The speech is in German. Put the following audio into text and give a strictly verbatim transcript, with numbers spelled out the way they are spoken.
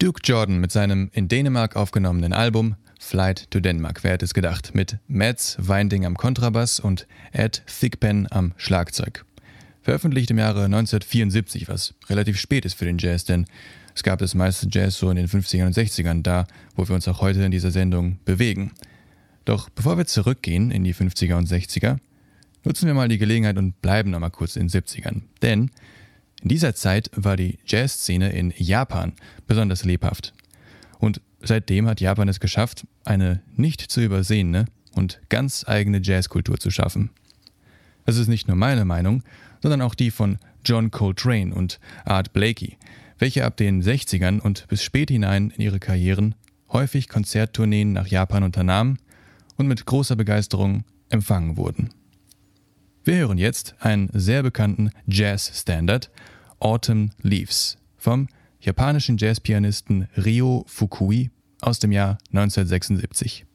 Duke Jordan mit seinem in Dänemark aufgenommenen Album Flight to Denmark, wer hätte es gedacht, mit Mads Winding am Kontrabass und Ed Thigpen am Schlagzeug. Veröffentlicht im Jahre neunzehnhundertvierundsiebzig, was relativ spät ist für den Jazz, denn es gab das meiste Jazz so in den fünfzigern und sechzigern, da wo wir uns auch heute in dieser Sendung bewegen. Doch bevor wir zurückgehen in die fünfziger und sechziger, nutzen wir mal die Gelegenheit und bleiben noch mal kurz in den siebzigern. Denn in dieser Zeit war die Jazzszene in Japan besonders lebhaft. Und seitdem hat Japan es geschafft, eine nicht zu übersehende und ganz eigene Jazzkultur zu schaffen. Das ist nicht nur meine Meinung, sondern auch die von John Coltrane und Art Blakey, welche ab den sechzigern und bis spät hinein in ihre Karrieren häufig Konzerttourneen nach Japan unternahmen und mit großer Begeisterung empfangen wurden. Wir hören jetzt einen sehr bekannten Jazz-Standard, Autumn Leaves, vom japanischen Jazzpianisten Ryo Fukui aus dem Jahr neunzehnhundertsechsundsiebzig.